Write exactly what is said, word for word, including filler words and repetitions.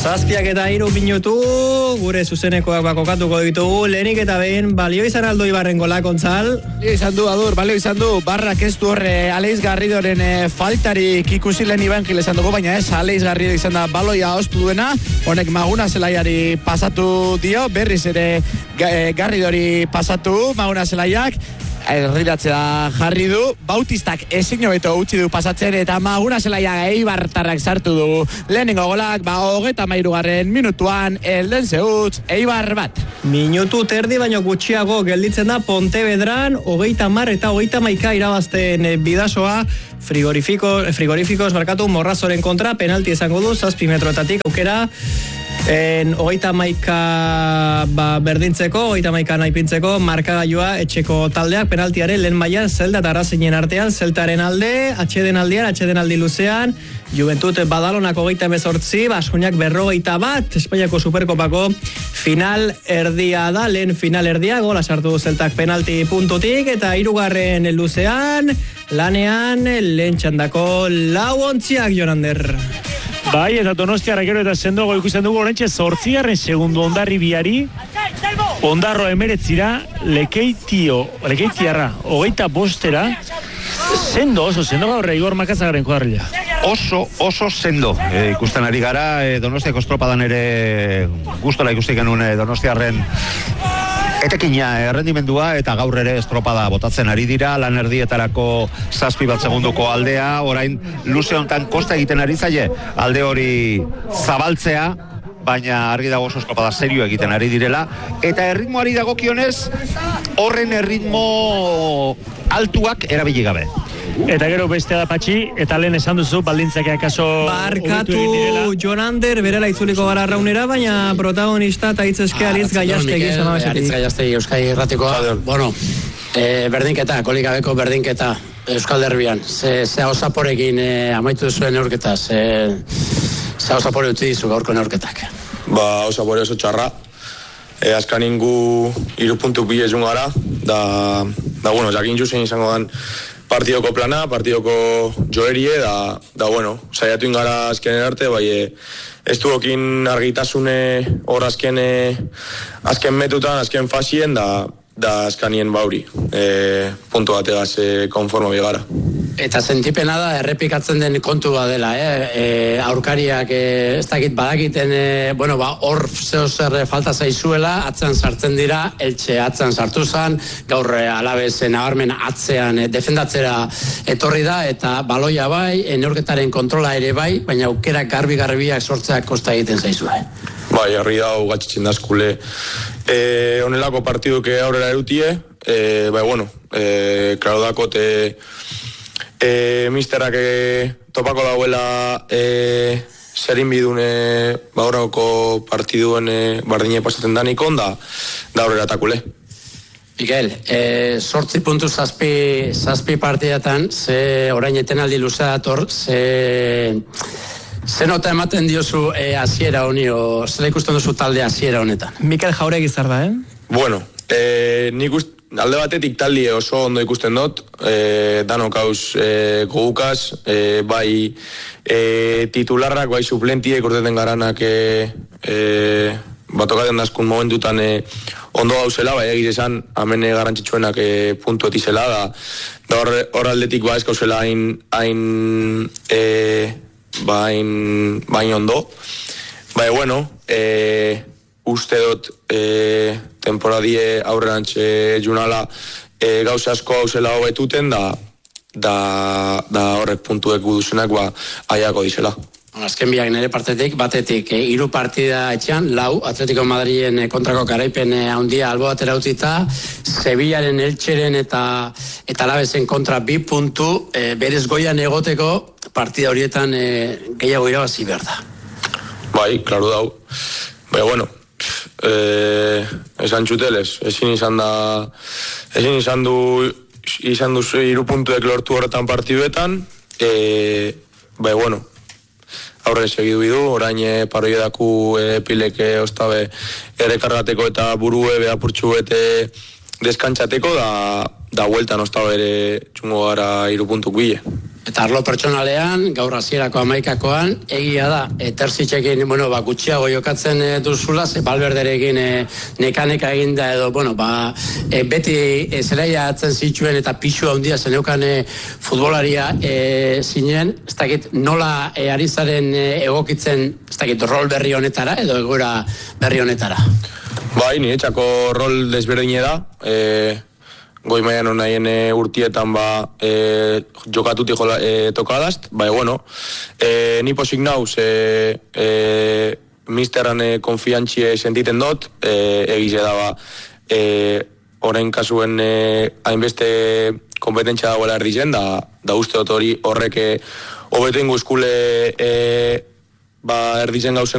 Zazpiak eta hiru minutu, gure zuzenekoak bakokatuko ditugu, lehenik eta behin, balio izan aldo Ibarren gola, Gontzal? Balio izan du, Adur, balio izan du, Barrak ez du horre Aleix Garridoren e, faltarik ikusi lehen Iban Gil esan dugu, baina ez, Aleix Garrido izan da baloia ostu duena, honek Maguna Zelaiari pasatu dio, berriz ere e, Garridori pasatu, Maguna Zelaiak, erriratzea jarri du, Bautistak ezin hobeto utzi du pasatzen eta Maguna Zelaia Eibartarrak sartu du lehenengo golak, ba hogeita hamairugarren minutuan elden zeutz Eibar bat. Minutu terdi baino gutxiago gelditzen da Pontevedran, hogeita hamar eta hogeita hamaika irabazten bidasoa, frigorifikos, frigorifikos barkatu Morrazoren kontra, penalti izango du, zazpi metroetatik aukera, En hogeita hamaika ba, berdintzeko, hogeita hamaika naipintzeko markagailua etxeko taldeak penaltiaren lehen mailan Zelta eta Racingen artean, Zeltaren alde, atxeden aldian, atxeden aldi luzean, Juventut Badalonak hogeita hemezortzi, Baskoniak berrogeita bat, Espainiako Superkopako final erdia da, lehen final erdia, gola sartu Zeltak penalti puntutik, eta hirugarren luzean, lanean, lehen txandako lau ontziak, Jonander. Bai, eta Donostiarra gero eta sendogo ikusten dugu orentxe zortzigarren segundu Ondarri biari, Ondarro emeretzira, Lekeitio, Lekeitiarra, hogeita bostera, sendo, oso sendo gaur Igor Makazagaren kuadrilla. Oso, oso sendo. E, ikusten ari gara, e, Donostiako estropadan ere gustora ikusten genuen e, Donostiarren etekina errendimendua eta gaur ere estropada botatzen ari dira, lan erdietarako zazpi bat segunduko aldea, orain luze hontan kosta egiten ari zaie, alde hori zabaltzea, baina argi dago oso estropada serio egiten ari direla, eta erritmoari dagokionez, horren erritmo altuak erabili gabe. Eta gero beste da Patxi, eta lehen esan duzu, baldintzak akaso... Barkatu Jonander, berela itzuliko gara raunera, baina protagonista eta hitzeske Aritz Gaiastegi. Aritz Gaiastegi, Euskadi Irratikoa. Bueno, eh, berdinketa, kolikabeko berdinketa, Euskal Derbian. Ze, ze osaporekin eh, amaitu zuen neurketa, ze, ze osapore utzi dizu gaurko neurketak. Ba, osapore oso txarra. E, azkan ingu iru puntu bile zun gara, da, da bueno, jakin juzen izango dan partidoko plana, partidoko joerie, da, da bueno, saiatu ingara azkenen arte, bai, e, ez duokin argitasune hor azken, e, azken metutan, azken fasien, da, da azkanien bauri, e, puntu bategaz e, konforma bigara. Eta sentipena da, errepikatzen den kontu badela, eh? E, aurkariak e, ez dakit badakiten, e, bueno, ba, hor zeo zer falta zaizuela, atzean sartzen dira, Eltxe atzean sartu zan, gaur e, Alabez e, nabarmen atzean e, defendatzera etorri da, eta baloia bai, e, neurketaren kontrola ere bai, baina aukera garbi-garbiak sortzeak kosta egiten zaizue. Bai, herri da, ugatxitzen dazkule, e, onelako partiduke aurrera erutie, e, bai, bueno, e, klaro dakote, E, misterak e, topako dauela e, zerin bidune baurako partiduen e, bardine pasaten danikon da da horrela takule. Miguel, e, sortzi puntu zazpi, zazpi partidatan, ze orain etenaldi luzea dator, ze, ze nota ematen diozu e, asiera honi, o zela ikusten duzu talde asiera honetan? Mikel Jauregi zer da, eh? Bueno, e, nik uste alde batetik taldi oso ondo ikusten dut, e, danok hauz e, gogukaz, e, bai e, titularrak, bai suplentie ikurteten garanak e, e, batokaten dazkun momentutan e, ondo gauzela, bai egite esan, amene garrantzitsuenak e, puntu etizela, da, da hor, hor aldetik ba ez gauzela hain, hain, e, ba, hain, hain ondo. Bai, bueno, e, uste dut e, temporadie aurrerantxe junala e, gauza asko hauzela hobetuten da, da, da horrek puntuek guduzenak ba, aiako dizela. Azken biak nire partetik, batetik e, hiru partida etxean, lau, Atletico Madriden e, kontrako garaipen e, handia albo batera utzita, Sevillaren, Eltxeren eta eta Alavezen kontra bi puntu, e, berez goian egoteko partida horietan e, gehiago irabazi behar da. Bai, klaro dau. Bai, bueno, eh, esan txuteles, ezin izan da, ezin izan du, izan du hiru puntuek lortu horretan partiduetan, eh, bai, bueno, aurre segidu bidu, orain e, paroiedaku e, pileke ostabe ere kargateko eta burue behapurtxu bete deskantxateko, da, da hueltan ostabe ere txungo gara hiru puntuk bile. Eta arlo pertsonalean, gaur hasierako hamaikakoan, egia da, e, Terzitxekin, bueno, ba, gutxiago jokatzen e, duzula, ze Valverderekin e, neka-neka eginda edo, bueno, ba, e, beti e, zelaia atzen zituen eta pixua handia zeneukan e, futbolaria e, zinen, ez dakit nola e, ari zaren e, egokitzen, ez dakit rol berri honetara edo egoera berri honetara? Bai, niretzako rol desberdine da, e, goi mailan honaien e, urtietan ba e, jokatuti jola, e, tokadast, bai, bueno, e, ni posik nauz, e, e, misteran e, konfiantzie sentiten dut, e, egize da ba, e, oren kasuen e, hainbeste kompetentzia dagoela erdizen, da, da uste dut hori horrek hobeten guzkule e, ba, erdizen gauzen